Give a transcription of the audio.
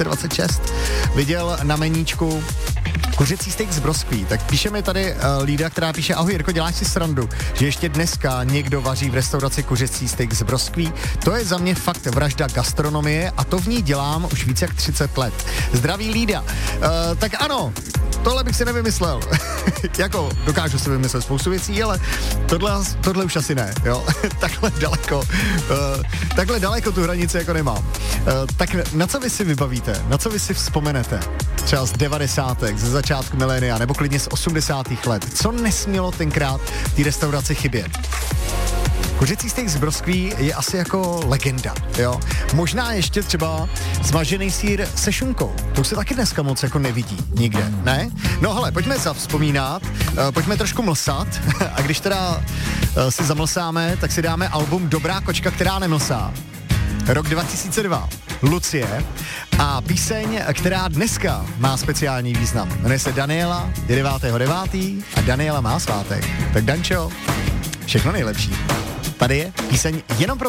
26 viděl na meníčku kuřecí steak z broskví. Tak píše mi tady Lída, která píše: ahoj Jirko, děláš si srandu, že ještě dneska někdo vaří v restauraci kuřecí steak z broskví? To je za mě fakt vražda gastronomie a to v ní dělám už více jak 30 let. Zdraví Lída. Tak ano, tohle bych si nevymyslel. Jako, dokážu si vymyslet spoustu věcí, ale tohle už asi ne, jo. Takhle daleko tu hranici jako nemám. Tak na co vy si vybavíte? Na co vy si vzpomenete? Třeba z 90. ze začátku milénia, nebo klidně z 80. let. Co nesmělo tenkrát v té restauraci chybět? Kuřecí steak z broskví je asi jako legenda, jo. Možná ještě třeba smažený sýr se šunkou. To už se taky dneska moc jako nevidí nikde, ne? No hele, pojďme zavzpomínat, pojďme trošku mlsat a když teda si zamlsáme, tak si dáme album Dobrá kočka, která nemlsá. Rok 2002. Lucie a píseň, která dneska má speciální význam. Jmenuje se Daniela, je 9.9. a Daniela má svátek. Tak Dančo, všechno nejlepší. Tady je píseň jenom pro